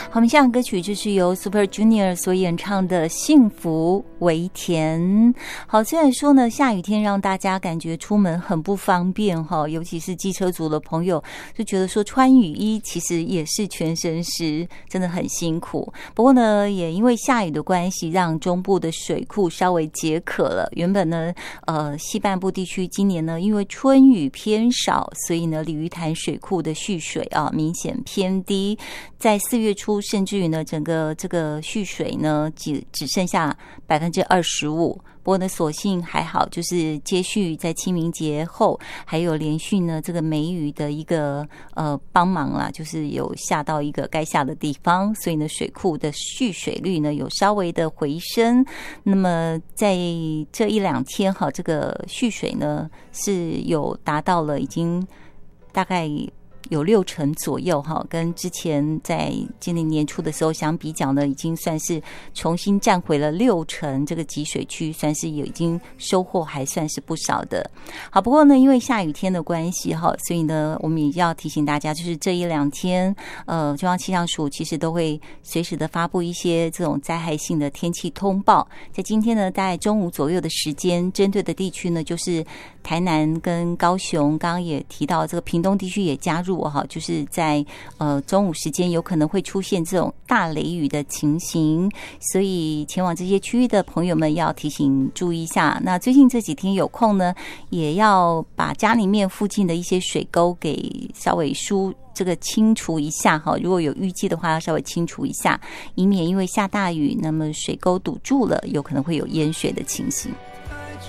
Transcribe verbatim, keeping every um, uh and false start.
好，我们下场歌曲就是由 Super Junior 所演唱的《幸福微甜》。好，虽然说呢，下雨天让大家感觉出门很不方便哈，尤其是机车族的朋友就觉得说穿雨衣其实也是全身湿，真的很辛苦。不过呢，也因为下雨的关系，让中部的水库稍微解渴了。原本呢，呃，西半部地区今年呢，因为春雨偏少，所以呢，鲤鱼潭水库的蓄水啊明显偏低。在四月初，甚至于呢，整个这个蓄水呢，只只剩下百分之二十五。不过呢，所幸还好，就是接续在清明节后，还有连续呢这个梅雨的一个呃帮忙啦，就是有下到一个该下的地方，所以呢水库的蓄水率呢有稍微的回升。那么在这一两天哈，这个蓄水呢是有达到了已经大概有六成左右哈，跟之前在今年年初的时候相比较呢，已经算是重新站回了六成，这个集水区算是有已经收获还算是不少的。好，不过呢，因为下雨天的关系哈，所以呢，我们也要提醒大家，就是这一两天，呃，中央气象署其实都会随时的发布一些这种灾害性的天气通报。在今天呢，大概中午左右的时间，针对的地区呢，就是台南跟高雄，刚刚也提到这个屏东地区也加入。就是在呃中午时间有可能会出现这种大雷雨的情形，所以前往这些区域的朋友们要提醒注意一下。那最近这几天有空呢，也要把家里面附近的一些水沟给稍微疏这个清除一下哈，如果有淤积的话，要稍微清除一下，以免因为下大雨，那么水沟堵住了，有可能会有淹水的情形。